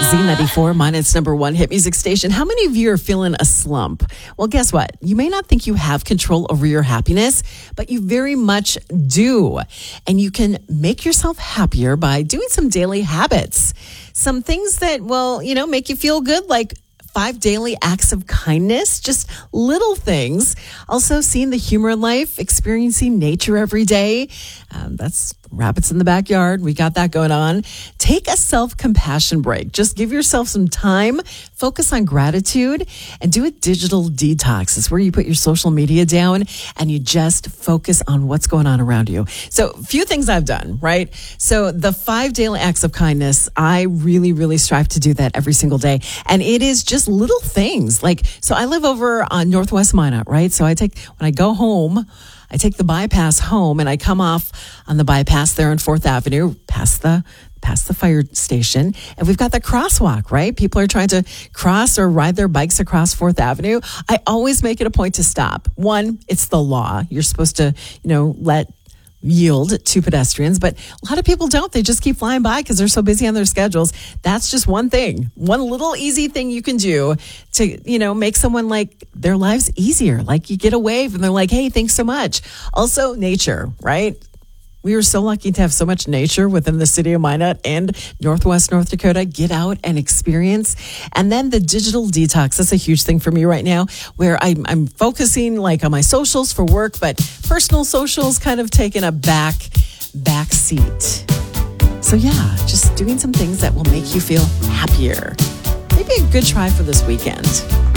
Z94, Minot's number one hit music station. How many of you are feeling a slump? Well, guess what? You may not think you have control over your happiness, but you very much do. And you can make yourself happier by doing some daily habits. Some things that will, make you feel good, like 5 daily acts of kindness, just little things. Also, seeing the humor in life, experiencing nature every day. That's rabbits in the backyard. We got that going on. Take a self-compassion break. Just give yourself some time. Focus on gratitude and do a digital detox. It's where you put your social media down and you just focus on what's going on around you. So a few things I've done, right? So the 5 daily acts of kindness, I really, really strive to do that every single day. And it is just little things. So I live over on Northwest Minot, right? So when I go home, I take the bypass home and I come off on the bypass there on 4th Avenue, past the fire station. And we've got the crosswalk, right? People are trying to cross or ride their bikes across 4th Avenue. I always make it a point to stop. One, it's the law. You're supposed to, yield to pedestrians, but a lot of people don't. They just keep flying by because they're so busy on their schedules. That's just one thing, one little easy thing you can do to, make someone their lives easier. You get a wave and they're like, hey, thanks so much. Also, nature, right? We are so lucky to have so much nature within the city of Minot and Northwest North Dakota. Get out and experience. And then the digital detox. That's a huge thing for me right now, where I'm focusing on my socials for work, but personal socials kind of taking a back seat. So yeah, just doing some things that will make you feel happier. Maybe a good try for this weekend.